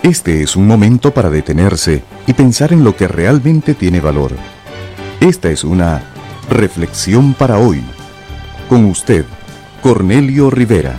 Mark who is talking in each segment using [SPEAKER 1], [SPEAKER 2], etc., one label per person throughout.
[SPEAKER 1] Este es un momento para detenerse y pensar en lo que realmente tiene valor. Esta es una reflexión para hoy. Con usted, Cornelio Rivera.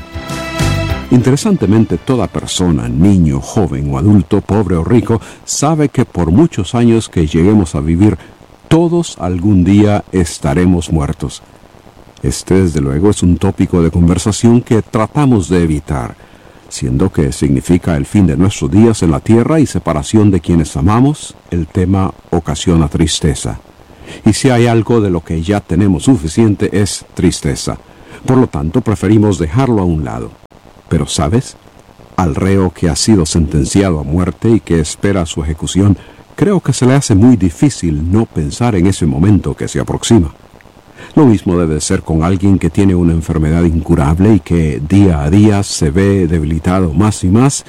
[SPEAKER 2] Interesantemente, toda persona, niño, joven o adulto, pobre o rico, sabe que por muchos años que lleguemos a vivir, todos algún día estaremos muertos. Este, desde luego, es un tópico de conversación que tratamos de evitar, siendo que significa el fin de nuestros días en la tierra y separación de quienes amamos. El tema ocasiona tristeza. Y si hay algo de lo que ya tenemos suficiente es tristeza. Por lo tanto, preferimos dejarlo a un lado. Pero, ¿sabes? Al reo que ha sido sentenciado a muerte y que espera su ejecución, creo que se le hace muy difícil no pensar en ese momento que se aproxima. Lo mismo debe ser con alguien que tiene una enfermedad incurable y que día a día se ve debilitado más y más,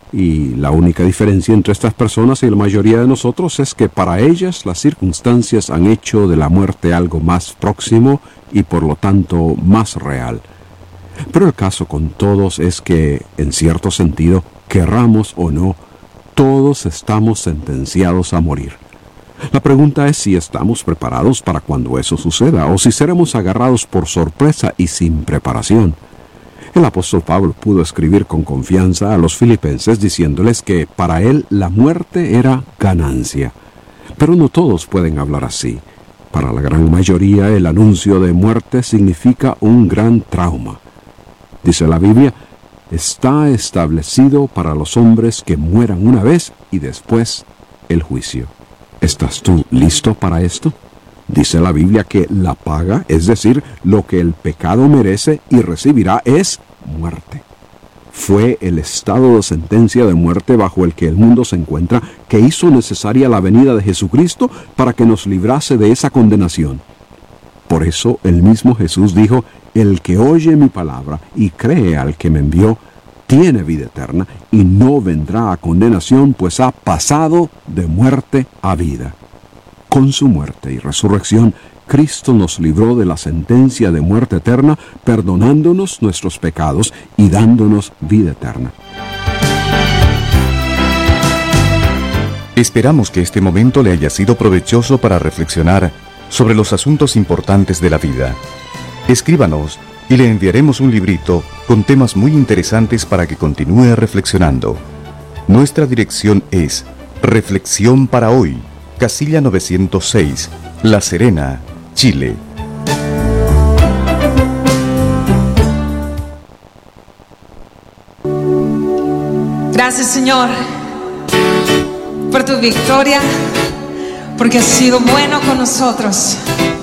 [SPEAKER 2] y la única diferencia entre estas personas y la mayoría de nosotros es que para ellas las circunstancias han hecho de la muerte algo más próximo y por lo tanto más real. Pero el caso con todos es que, en cierto sentido, querramos o no, todos estamos sentenciados a morir. La pregunta es si estamos preparados para cuando eso suceda, o si seremos agarrados por sorpresa y sin preparación. El apóstol Pablo pudo escribir con confianza a los filipenses diciéndoles que para él la muerte era ganancia. Pero no todos pueden hablar así. Para la gran mayoría el anuncio de muerte significa un gran trauma. Dice la Biblia, está establecido para los hombres que mueran una vez y después el juicio. ¿Estás tú listo para esto? Dice la Biblia que la paga, es decir, lo que el pecado merece y recibirá, es muerte. Fue el estado de sentencia de muerte bajo el que el mundo se encuentra que hizo necesaria la venida de Jesucristo para que nos librase de esa condenación. Por eso el mismo Jesús dijo, el que oye mi palabra y cree al que me envió, tiene vida eterna y no vendrá a condenación, pues ha pasado de muerte a vida. Con su muerte y resurrección, Cristo nos libró de la sentencia de muerte eterna, perdonándonos nuestros pecados y dándonos vida eterna.
[SPEAKER 1] Esperamos que este momento le haya sido provechoso para reflexionar sobre los asuntos importantes de la vida. Escríbanos y le enviaremos un librito con temas muy interesantes para que continúe reflexionando. Nuestra dirección es Reflexión para Hoy, Casilla 906, La Serena, Chile.
[SPEAKER 3] Gracias, Señor, por tu victoria, porque has sido bueno con nosotros.